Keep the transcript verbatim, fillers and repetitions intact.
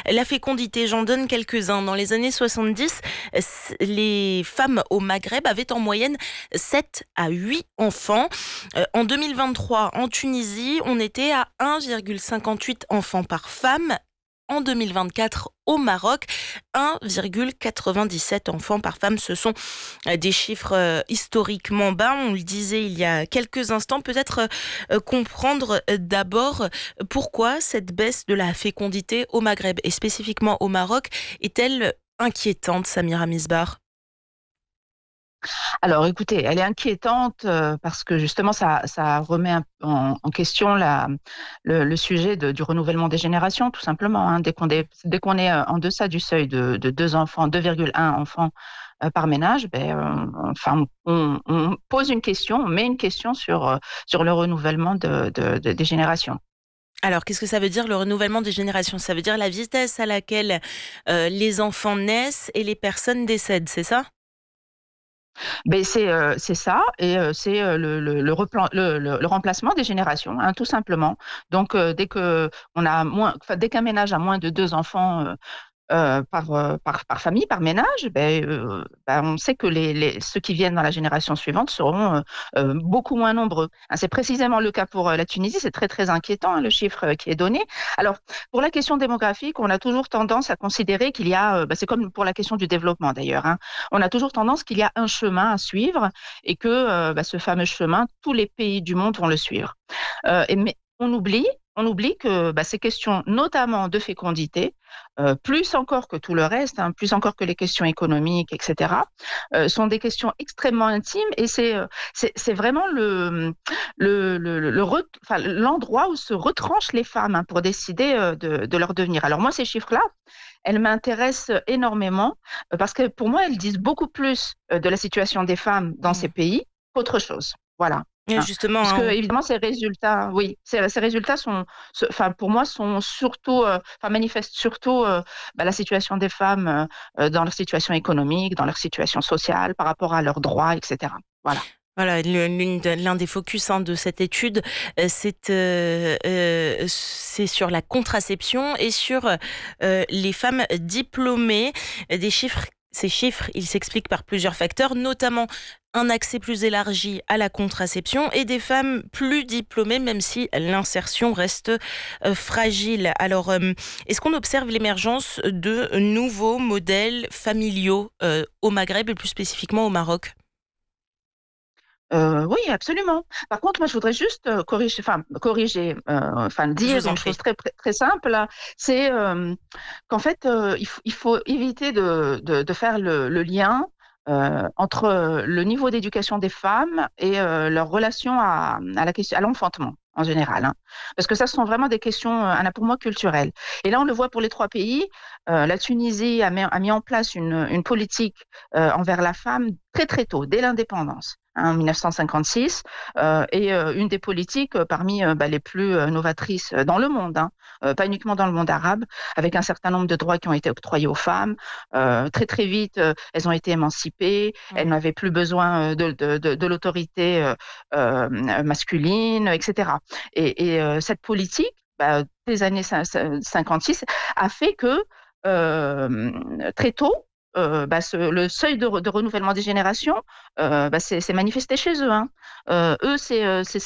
La fécondité, j'en donne quelques-uns. Dans les années soixante-dix, s- les femmes au Maghreb avaient en moyenne sept à huit enfants. Euh, en deux mille vingt-trois, en Tunisie, on était à un virgule cinquante-huit enfants par femme. En deux mille vingt-quatre, au Maroc, un virgule quatre-vingt-dix-sept enfants par femme. Ce sont euh, des chiffres euh, historiquement bas. On le disait il y a quelques instants. Peut-être euh, euh, comprendre euh, d'abord euh, pourquoi cette baisse de la fécondité au Maghreb et spécifiquement au Maroc est-elle inquiétante, Samira Misbar? Alors écoutez, elle est inquiétante euh, parce que justement ça, ça remet un- en, en question la, le, le sujet de- du renouvellement des générations, tout simplement, hein. Dès qu'on est, dès qu'on est euh, en deçà du seuil de, de deux enfants, deux virgule un enfants euh, par ménage, ben, on, enfin, on, on pose une question, on met une question sur, euh, sur le renouvellement de, de- de- des générations. Alors, qu'est-ce que ça veut dire le renouvellement des générations? Ça veut dire la vitesse à laquelle euh, les enfants naissent et les personnes décèdent, c'est ça? Ben c'est euh, c'est ça, et euh, c'est euh, le, le, le, replan- le, le- le remplacement des générations, hein, tout simplement. Donc euh, dès que on a moins, enfin, dès qu'un ménage a moins de deux enfants euh, euh, par, euh, par par famille, par ménage, ben, euh, ben, on sait que les, les ceux qui viennent dans la génération suivante seront euh, euh, beaucoup moins nombreux, hein. C'est précisément le cas pour euh, la Tunisie. C'est très très inquiétant, hein, le chiffre euh, qui est donné. Alors pour la question démographique, on a toujours tendance à considérer qu'il y a, euh, ben, c'est comme pour la question du développement d'ailleurs, hein, on a toujours tendance qu'il y a un chemin à suivre et que euh, ben, ce fameux chemin, tous les pays du monde vont le suivre. Euh, et, mais on oublie, on oublie que bah, ces questions, notamment de fécondité, euh, plus encore que tout le reste, hein, plus encore que les questions économiques, et cetera, euh, sont des questions extrêmement intimes, et c'est euh, c'est, c'est vraiment le, le, le, le re- enfin, l'endroit où se retranchent les femmes, hein, pour décider euh, de, de leur devenir. Alors moi, ces chiffres-là, elles m'intéressent énormément euh, parce que pour moi, elles disent beaucoup plus euh, de la situation des femmes dans ces Mm. pays qu'autre chose. Voilà. Et Hein. justement, Puisque hein, évidemment ces résultats, oui, ces, ces résultats sont, se- enfin pour moi sont surtout, euh, enfin manifestent surtout euh, bah, la situation des femmes euh, euh, dans leur situation économique, dans leur situation sociale, par rapport à leurs droits, et cetera. Voilà. voilà, le- l'une de- l'un des focus hein, de cette étude, euh, c'est euh, euh, c'est sur la contraception et sur euh, les femmes diplômées. Des chiffres, ces chiffres, ils s'expliquent par plusieurs facteurs, notamment un accès plus élargi à la contraception et des femmes plus diplômées, même si l'insertion reste euh, fragile. Alors, euh, est-ce qu'on observe l'émergence de nouveaux modèles familiaux euh, au Maghreb et plus spécifiquement au Maroc? Euh, oui, absolument. Par contre, moi, je voudrais juste euh, corriger, enfin, corriger, euh, enfin, Je dire vous en une chose prie. très, très très simple, là. C'est euh, qu'en fait, euh, il faut, il faut éviter de, de, de faire le, le lien euh, entre le niveau d'éducation des femmes et euh, leur relation à, à la question, à l'enfantement en général, hein. Parce que ça, ce sont vraiment des questions, euh, pour moi, culturelles. Et là, on le voit pour les trois pays. Euh, la Tunisie a mis, a mis en place une, une politique euh, envers la femme très très tôt, dès l'indépendance, hein, en mille neuf cent cinquante-six, euh, et euh, une des politiques euh, parmi euh, bah, les plus euh, novatrices euh, dans le monde, hein, euh, pas uniquement dans le monde arabe, avec un certain nombre de droits qui ont été octroyés aux femmes. Euh, très très vite, euh, elles ont été émancipées, elles n'avaient plus besoin euh, de, de, de, de l'autorité euh, euh, masculine, et cetera. Et, et euh, cette politique, bah, des années cinquante-six, a fait que euh, très tôt, euh, bah, ce, le seuil de, de, renouvellement des générations, euh, bah, c'est manifesté chez eux, hein. Euh, eux, c'est euh,